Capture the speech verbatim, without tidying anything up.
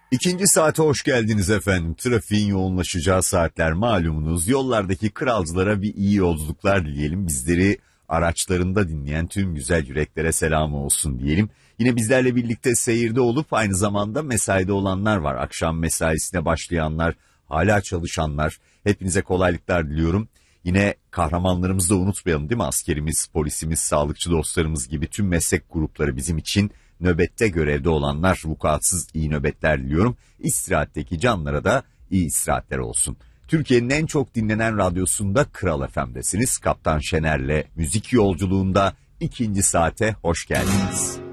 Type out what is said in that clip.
İkinci saate hoş geldiniz efendim. Trafiğin yoğunlaşacağı saatler malumunuz. Yollardaki kralcılara bir iyi yolculuklar dileyelim. Bizleri araçlarında dinleyen tüm güzel yüreklere selamı olsun diyelim. Yine bizlerle birlikte seyirde olup aynı zamanda mesaide olanlar var. Akşam mesaisine başlayanlar, hala çalışanlar. Hepinize kolaylıklar diliyorum. Yine kahramanlarımızı da unutmayalım değil mi? Askerimiz, polisimiz, sağlıkçı dostlarımız gibi tüm meslek grupları bizim için nöbette görevde olanlar, vukuatsız iyi nöbetler diliyorum. İstirahatteki canlara da iyi istirahatler olsun. Türkiye'nin en çok dinlenen radyosunda Kral F M'desiniz. Kaptan Şener'le müzik yolculuğunda ikinci saate hoş geldiniz.